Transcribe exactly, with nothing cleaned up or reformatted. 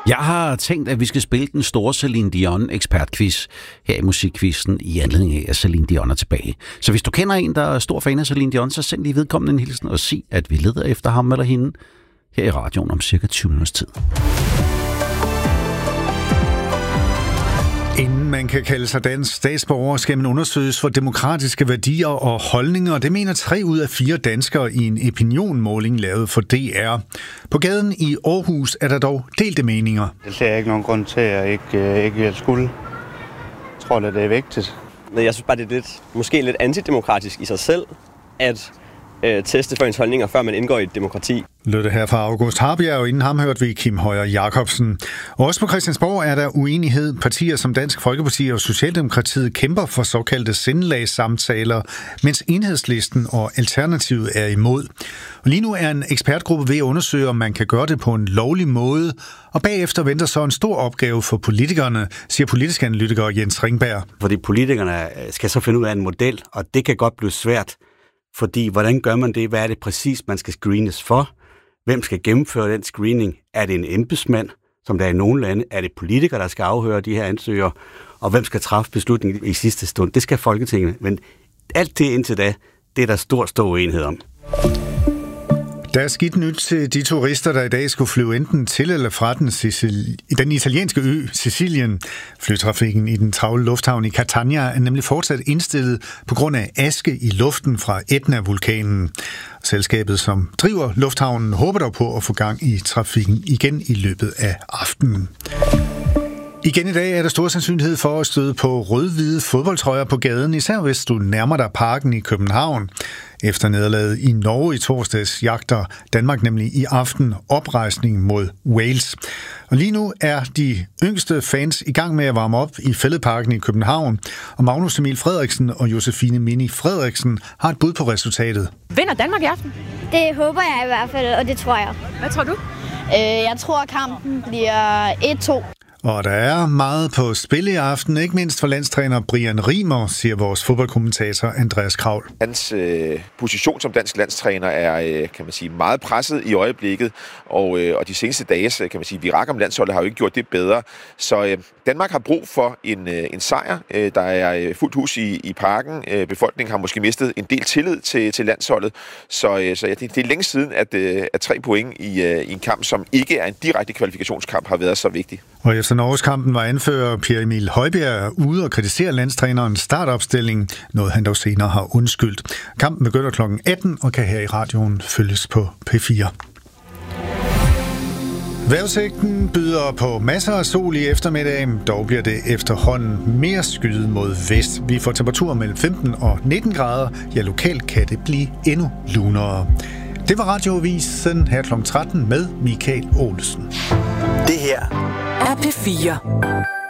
Jeg har tænkt, at vi skal spille den store Celine Dion ekspertquiz her i Musikquizzen i anledning af, at Celine Dion er tilbage. Så hvis du kender en, der er stor fan af Celine Dion, så send lige vedkommende en hilsen og sig, at vi leder efter ham eller hende her i radioen om cirka tyve minutters tid. Inden man kan kalde sig dansk statsborger, skal man undersøges for demokratiske værdier og holdninger. Det mener tre ud af fire danskere i en opinionmåling lavet for D R. På gaden i Aarhus er der dog delte meninger. Det ser jeg ikke nogen grund til, at jeg ikke, ikke vil skulle. Jeg tror, at det er vigtigt. Jeg synes bare, det er lidt, måske lidt antidemokratisk i sig selv, at øh, teste for ens holdninger, før man indgår i et demokrati. Lød det her fra August Harbjerg, og inden ham hørte vi Kim Højer Jacobsen. Også på Christiansborg er der uenighed. Partier som Dansk Folkeparti og Socialdemokratiet kæmper for såkaldte sindelagssamtaler, mens Enhedslisten og Alternativet er imod. Og lige nu er en ekspertgruppe ved at undersøge, om man kan gøre det på en lovlig måde, og bagefter venter så en stor opgave for politikerne, siger politisk analytiker Jens Ringberg. Fordi politikerne skal så finde ud af en model, og det kan godt blive svært, fordi hvordan gør man det? Hvad er det præcis, man skal screenes for? Hvem skal gennemføre den screening? Er det en embedsmand, som der er i nogle lande? Er det politikere, der skal afhøre de her ansøgere? Og hvem skal træffe beslutningen i sidste stund? Det skal Folketinget. Men alt det indtil da, det er der stor, stor uenighed om. Der er skidt nyt til de turister, der i dag skulle flyve enten til eller fra den, Sicil- den italienske ø Sicilien. Flytrafikken i den travle lufthavn i Catania er nemlig fortsat indstillet på grund af aske i luften fra Etna-vulkanen. Selskabet, som driver lufthavnen, håber dog på at få gang i trafikken igen i løbet af aftenen. Igen i dag er der stor sandsynlighed for at støde på rød-hvide fodboldtrøjer på gaden, især hvis du nærmer dig parken i København. Efter nederlaget i Norge i torsdags jagter Danmark nemlig i aften oprejsning mod Wales. Og lige nu er de yngste fans i gang med at varme op i Fælledparken i København, og Magnus Emil Frederiksen og Josefine Mini Frederiksen har et bud på resultatet. Vinder Danmark i aften? Det håber jeg i hvert fald, og det tror jeg. Hvad tror du? Øh, jeg tror, at kampen bliver et to. Og der er meget på spil i aften, ikke mindst for landstræner Brian Rimer, siger vores fodboldkommentator Andreas Kravl. Hans øh, position som dansk landstræner er øh, kan man sige, meget presset i øjeblikket, og, øh, og de seneste dages kan man sige, virak om landsholdet har jo ikke gjort det bedre. Så øh, Danmark har brug for en, øh, en sejr. Øh, der er fuldt hus i, i parken. Øh, befolkningen har måske mistet en del tillid til, til landsholdet. Så, øh, så ja, det, det er længe siden, at, øh, at tre point i, øh, i en kamp, som ikke er en direkte kvalifikationskamp, har været så vigtig. Og efter Norgeskampen var anfører Pierre Emil Højbjerg ude og kritisere landstrænerens startopstilling, noget han dog senere har undskyldt. Kampen begynder klokken atten og kan her i radioen følges på P fire. Vejrudsigten byder på masser af sol i eftermiddagen, dog bliver det efterhånden mere skyet mod vest. Vi får temperaturer mellem femten og nitten grader, ja lokalt kan det blive endnu lunere. Det var Radioavisen her klokken tretten med Michael Olsen. Det her er P fire.